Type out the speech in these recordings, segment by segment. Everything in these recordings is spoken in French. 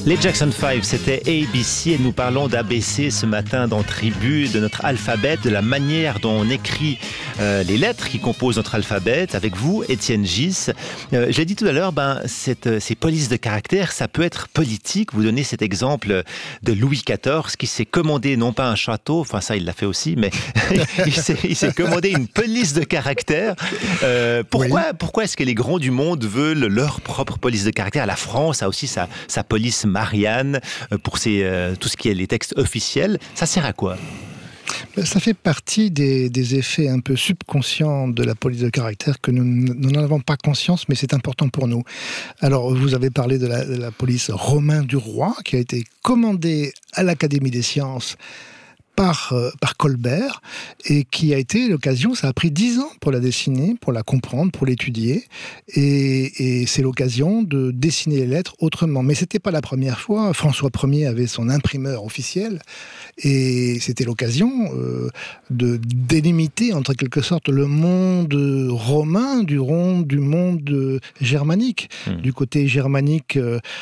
Les Jackson 5, c'était ABC et nous parlons d'ABC ce matin dans Tribu, de notre alphabet, de la manière dont on écrit les lettres qui composent notre alphabet. Avec vous, Étienne Gis. J'ai dit tout à l'heure, ces polices de caractère, ça peut être politique. Vous donnez cet exemple de Louis XIV qui s'est commandé non pas un château, enfin ça il l'a fait aussi, mais il s'est commandé une police de caractère. Pourquoi est-ce que les grands du monde veulent leur propre police de caractère? La France a aussi sa police Marianne pour tout ce qui est les textes officiels. Ça sert à quoi? Ça fait partie des effets un peu subconscients de la police de caractère que nous n'en avons pas conscience, mais c'est important pour nous. Alors, vous avez parlé de la police Romain Duroy, qui a été commandée à l'Académie des sciences par Colbert, et qui a été l'occasion, ça a pris 10 ans pour la dessiner, pour la comprendre, pour l'étudier, et c'est l'occasion de dessiner les lettres autrement. Mais c'était pas la première fois. François Ier avait son imprimeur officiel, et c'était l'occasion de délimiter, en quelque sorte, le monde romain du monde germanique. Du côté germanique,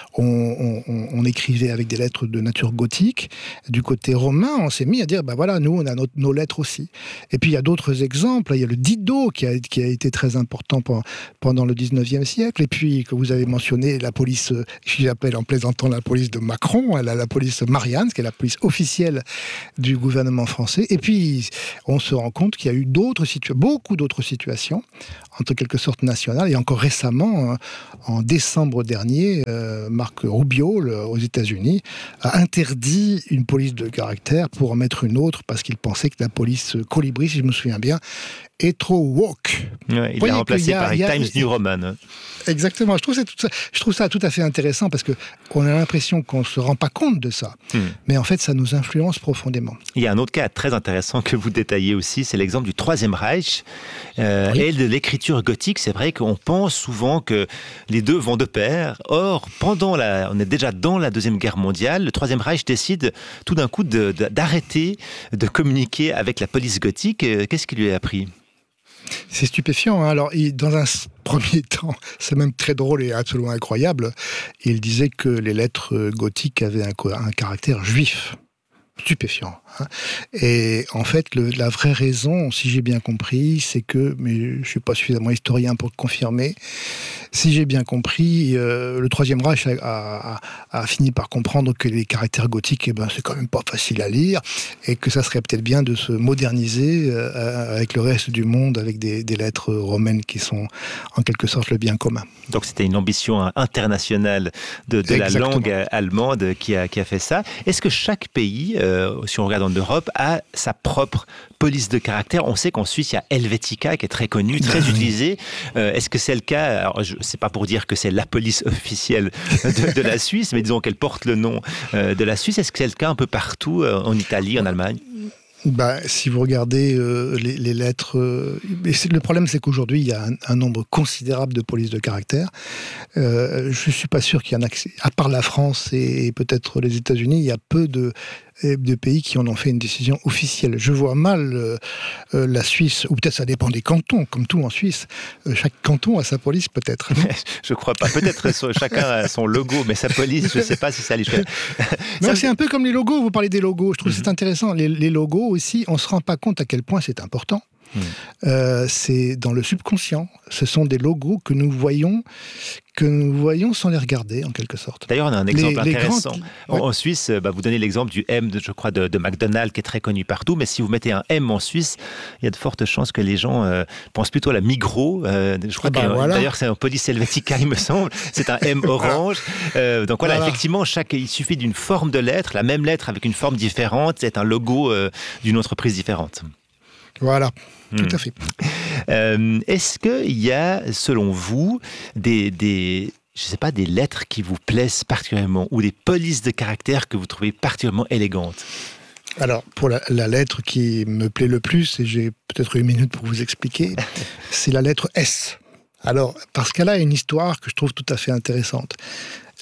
on écrivait avec des lettres de nature gothique. Du côté romain, on s'est mis à dire, voilà, nous, on a nos lettres aussi. Et puis, il y a d'autres exemples. Il y a le Didot qui a été très important pendant le 19e siècle. Et puis, que vous avez mentionné, la police, j'appelle en plaisantant la police de Macron, elle a la police Marianne, qui est la police officielle du gouvernement français. Et puis, on se rend compte qu'il y a eu beaucoup d'autres situations, en quelque sorte nationales. Et encore récemment, en décembre dernier, Marc Rubio, aux États-Unis, a interdit une police de caractère pour en mettre une autre parce qu'il pensait que la police Colibri, si je me souviens bien, est trop woke. Ouais, il l'a remplacé par Times New Roman. Exactement. Je trouve ça tout à fait intéressant parce qu'on a l'impression qu'on ne se rend pas compte de ça. Mais en fait, ça nous influence profondément. Il y a un autre cas très intéressant que vous détaillez aussi, c'est l'exemple du Troisième Reich et de l'écriture gothique. C'est vrai qu'on pense souvent que les deux vont de pair. Or, on est déjà dans la Deuxième Guerre mondiale, le Troisième Reich décide tout d'un coup d'arrêter de communiquer avec la police gothique. Qu'est-ce qui lui a appris ? C'est stupéfiant. Alors, dans un premier temps, c'est même très drôle et absolument incroyable, il disait que les lettres gothiques avaient un caractère juif. Stupéfiant. Et en fait, la vraie raison, si j'ai bien compris, c'est que, mais je ne suis pas suffisamment historien pour le confirmer, si j'ai bien compris, le Troisième Reich a fini par comprendre que les caractères gothiques, c'est quand même pas facile à lire, et que ça serait peut-être bien de se moderniser avec le reste du monde, avec des lettres romaines qui sont en quelque sorte le bien commun. Donc c'était une ambition internationale de la langue allemande qui a fait ça. Est-ce que chaque pays, si on regarde en Europe, a sa propre police de caractère? On sait qu'en Suisse, il y a Helvetica qui est très connue, très utilisée. Est-ce que c'est le cas? Alors, c'est pas pour dire que c'est la police officielle de la Suisse, mais disons qu'elle porte le nom de la Suisse. Est-ce que c'est le cas un peu partout, en Italie, en Allemagne? Si vous regardez les lettres... le problème, c'est qu'aujourd'hui, il y a un nombre considérable de polices de caractère. Je ne suis pas sûr qu'il y en a... À part la France et peut-être les États-Unis, il y a peu de pays qui en ont fait une décision officielle. Je vois mal la Suisse, ou peut-être ça dépend des cantons, comme tout en Suisse. Chaque canton a sa police, peut-être. Je ne crois pas. Peut-être chacun a son logo, mais sa police, je ne sais pas si ça allait faire. C'est un peu comme les logos. Vous parlez des logos. Je trouve que c'est intéressant. Les logos aussi, on ne se rend pas compte à quel point c'est important. C'est dans le subconscient. Ce sont des logos que nous voyons sans les regarder, en quelque sorte. D'ailleurs, on a un exemple intéressant. En Suisse, vous donnez l'exemple du M, de McDonald's, qui est très connu partout, mais si vous mettez un M en Suisse, il y a de fortes chances que les gens pensent plutôt à la Migros. Je crois d'ailleurs, c'est un Police Helvetica, il me semble. C'est un M orange. Donc voilà, effectivement, il suffit d'une forme de lettre, la même lettre avec une forme différente, c'est un logo d'une entreprise différente. Voilà, tout à fait. Est-ce qu'il y a, selon vous, des lettres qui vous plaisent particulièrement ou des polices de caractère que vous trouvez particulièrement élégantes? Alors, pour la lettre qui me plaît le plus, et j'ai peut-être une minute pour vous expliquer, c'est la lettre S. Alors, parce qu'elle a une histoire que je trouve tout à fait intéressante.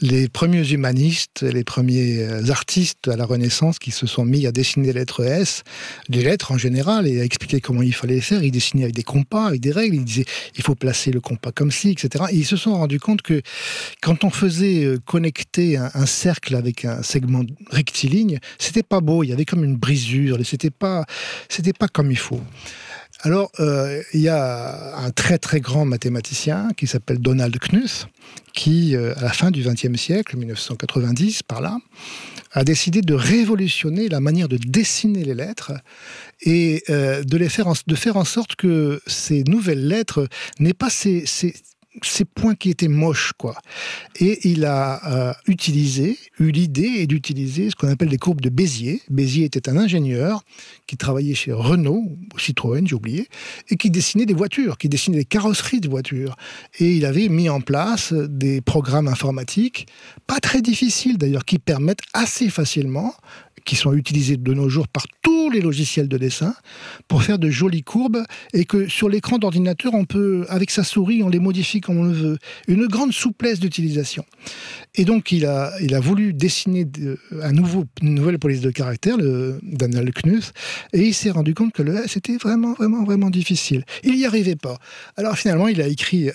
les premiers humanistes, les premiers artistes à la Renaissance qui se sont mis à dessiner les lettres S, les lettres en général, et à expliquer comment il fallait les faire. Ils dessinaient avec des compas, avec des règles. Ils disaient il faut placer le compas comme ci, etc. Et ils se sont rendus compte que quand on faisait connecter un cercle avec un segment rectiligne, c'était pas beau. Il y avait comme une brisure. C'était pas comme il faut. Alors, il y a un très très grand mathématicien qui s'appelle Donald Knuth, qui, à la fin du XXe siècle, 1990, par là, a décidé de révolutionner la manière de dessiner les lettres et de faire en sorte que ces nouvelles lettres n'aient pas ces points qui étaient moches, quoi. Et il a eu l'idée d'utiliser ce qu'on appelle les courbes de Bézier. Bézier était un ingénieur qui travaillait chez Renault, ou Citroën, j'ai oublié, et qui dessinait des voitures, qui dessinait des carrosseries de voitures. Et il avait mis en place des programmes informatiques, pas très difficiles d'ailleurs, qui permettent assez facilement, qui sont utilisés de nos jours par tous les logiciels de dessin, pour faire de jolies courbes, et que sur l'écran d'ordinateur, on peut, avec sa souris, on les modifie comme on le veut. Une grande souplesse d'utilisation. Et donc, il a voulu dessiner une nouvelle police de caractère, le Donald Knuth, et il s'est rendu compte que le S était vraiment, vraiment, vraiment difficile. Il n'y arrivait pas. Alors finalement, il a écrit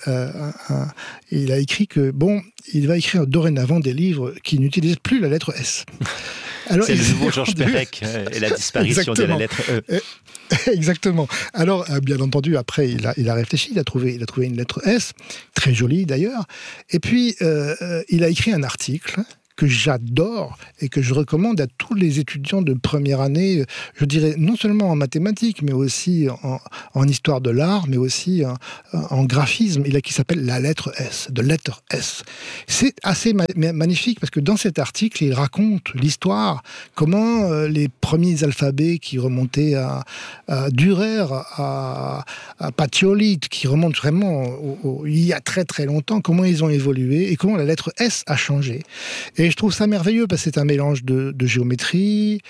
que, il va écrire dorénavant des livres qui n'utilisent plus la lettre S. Alors, c'est le nouveau Georges Perec et la disparition de la lettre E. Exactement. Alors, bien entendu, après, il a réfléchi, il a trouvé une lettre S, très jolie d'ailleurs, et puis il a écrit un article que j'adore et que je recommande à tous les étudiants de première année, je dirais non seulement en mathématiques, mais aussi en histoire de l'art, mais aussi en graphisme, qui s'appelle La lettre S, de Letter S. C'est assez magnifique parce que dans cet article, il raconte l'histoire, comment les premiers alphabets qui remontaient à Dürer, à Pacioli, qui remontent vraiment il y a très très longtemps, comment ils ont évolué et comment la lettre S a changé. Et je trouve ça merveilleux parce que c'est un mélange de géométrie,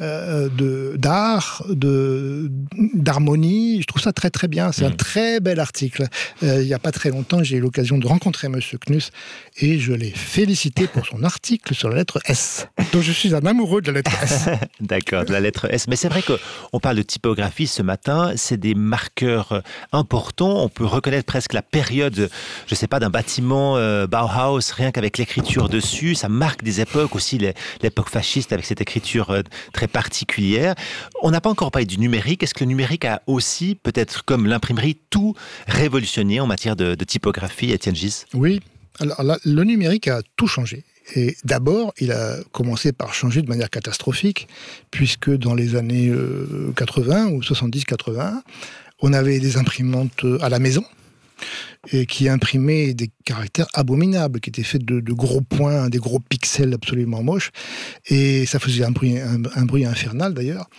d'art, d'harmonie. Je trouve ça très très bien. C'est un très bel article. Il n'y a pas très longtemps, j'ai eu l'occasion de rencontrer M. Knuth et je l'ai félicité pour son article sur la lettre S. Donc je suis un amoureux de la lettre S. D'accord, de la lettre S. Mais c'est vrai qu'on parle de typographie ce matin. C'est des marqueurs importants. On peut reconnaître presque la période, je ne sais pas, d'un bâtiment Bauhaus, rien qu'avec l'écriture dessus. Ça marque des époques aussi, l'époque fasciste avec cette écriture très particulière. On n'a pas encore parlé du numérique. Est-ce que le numérique a aussi, peut-être comme l'imprimerie, tout révolutionné en matière de typographie, Étienne Gis ? Oui, alors là, le numérique a tout changé. Et d'abord, il a commencé par changer de manière catastrophique, puisque dans les années 80 ou 70-80, on avait des imprimantes à la maison, et qui imprimait des caractères abominables, qui étaient faits de gros points, des gros pixels absolument moches, et ça faisait un bruit infernal d'ailleurs.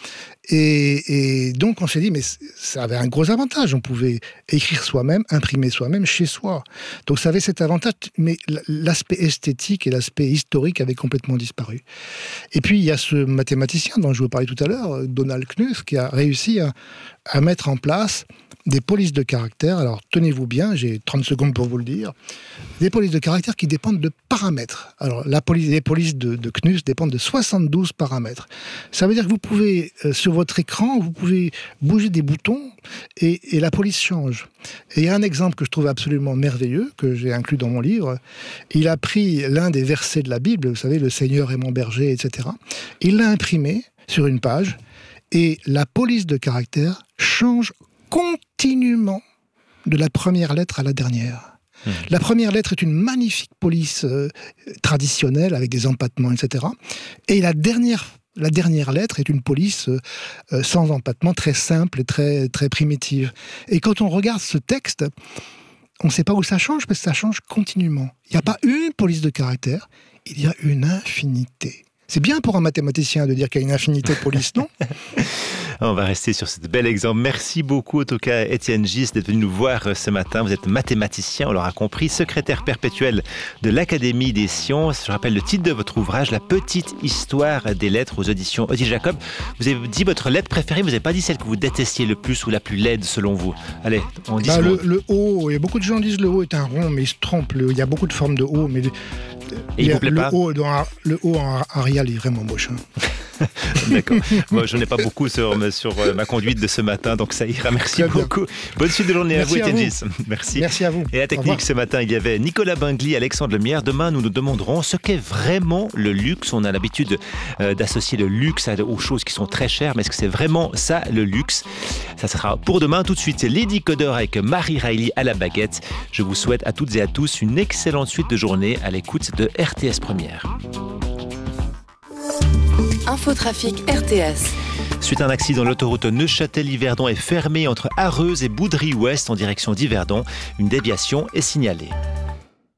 Et donc on s'est dit, mais ça avait un gros avantage, on pouvait écrire soi-même, imprimer soi-même chez soi. Donc ça avait cet avantage, mais l'aspect esthétique et l'aspect historique avaient complètement disparu. Et puis il y a ce mathématicien dont je vous parlais tout à l'heure, Donald Knuth, qui a réussi à mettre en place des polices de caractère. Alors tenez-vous bien, j'ai 30 secondes pour vous le dire. Des polices de caractère qui dépendent de paramètres. Alors les polices de Knuth dépendent de 72 paramètres. Ça veut dire que vous pouvez, sur votre écran, vous pouvez bouger des boutons et la police change. Et il y a un exemple que je trouve absolument merveilleux, que j'ai inclus dans mon livre. Il a pris l'un des versets de la Bible, vous savez, le Seigneur est mon berger, etc. Il l'a imprimé sur une page et la police de caractère change continuellement de la première lettre à la dernière. La première lettre est une magnifique police traditionnelle avec des empattements, etc. Et la dernière lettre est une police sans empattement, très simple et très, très primitive. Et quand on regarde ce texte, on ne sait pas où ça change, parce que ça change continuellement. Il n'y a pas une police de caractère, il y a une infinité. C'est bien pour un mathématicien de dire qu'il y a une infinité de polices, non ? On va rester sur ce bel exemple. Merci beaucoup, en tout cas, Étienne Gis, d'être venu nous voir ce matin. Vous êtes mathématicien, on l'aura compris, secrétaire perpétuel de l'Académie des sciences. Je rappelle le titre de votre ouvrage, La petite histoire des lettres, aux éditions Odile Jacob. vous avez dit votre lettre préférée, vous n'avez pas dit celle que vous détestiez le plus ou la plus laide selon vous. Allez, on dit le O, et beaucoup de gens disent le O est un rond, mais ils se trompent. Il y a beaucoup de formes de O, mais Et il vous plaît pas? Le haut en Arial est vraiment moche. D'accord. Moi, je n'ai pas beaucoup sur ma conduite de ce matin, donc ça ira. Merci beaucoup. Bonne suite de journée. Merci à vous, Étienne Gis. Merci. Merci à vous. Et à la technique ce matin, il y avait Nicolas Bingli, Alexandre Lemierre. Demain, nous nous demanderons ce qu'est vraiment le luxe. On a l'habitude d'associer le luxe aux choses qui sont très chères, mais est-ce que c'est vraiment ça le luxe? Ça sera pour demain. Tout de suite, c'est Lady Coder avec Marie Riley à la baguette. Je vous souhaite à toutes et à tous une excellente suite de journée à l'écoute de RTS Première. Infotrafic RTS. Suite à un accident, l'autoroute Neuchâtel-Yverdon est fermée entre Arreuse et Boudry-Ouest en direction d'Yverdon. Une déviation est signalée.